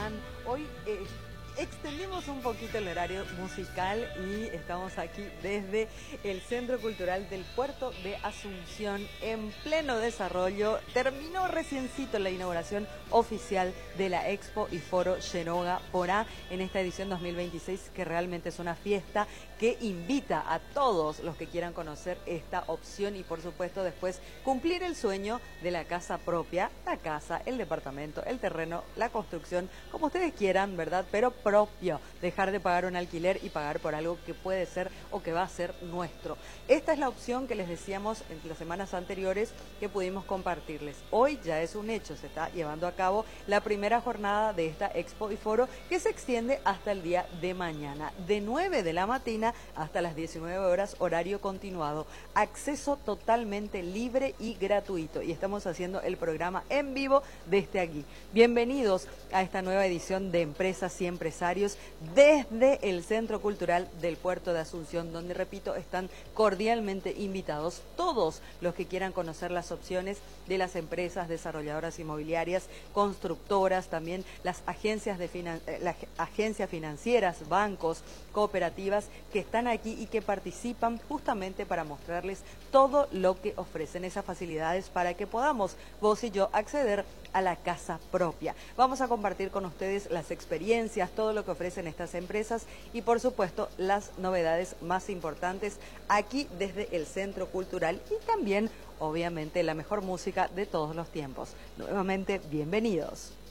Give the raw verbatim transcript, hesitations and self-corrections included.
están? Hoy eh, extendimos un poquito el horario musical y estamos aquí desde el Centro Cultural del Puerto de Asunción en pleno desarrollo. Terminó reciencito la inauguración oficial de la Expo y Foro Xenoga Porá en esta edición dos mil veintiséis, que realmente es una fiesta que invita a todos los que quieran conocer esta opción y por supuesto después cumplir el sueño de la casa propia, la casa, el departamento, el terreno, la construcción, como ustedes quieran, ¿verdad? Pero propio, dejar de pagar un alquiler y pagar por algo que puede ser o que va a ser nuestro. Esta es la opción que les decíamos en las semanas anteriores que pudimos compartirles. Hoy ya es un hecho, se está llevando a cabo la primera jornada de esta Expo y Foro que se extiende hasta el día de mañana, de nueve de la mañana hasta las diecinueve horas, horario continuado, acceso totalmente libre y gratuito, y estamos haciendo el programa en vivo desde aquí. Bienvenidos a esta nueva edición de Empresas y Empresarios desde el Centro Cultural del Puerto de Asunción, donde, repito, están cordialmente invitados todos los que quieran conocer las opciones de las empresas desarrolladoras inmobiliarias, constructoras, también las agencias, de finan las agencias financieras, bancos, cooperativas que están aquí y que participan justamente para mostrarles todo lo que ofrecen, esas facilidades para que podamos, vos y yo, acceder a la casa propia. Vamos a compartir con ustedes las experiencias, todo lo que ofrecen estas empresas y por supuesto las novedades más importantes aquí desde el Centro Cultural y también obviamente la mejor música de todos los tiempos. Nuevamente, bienvenidos.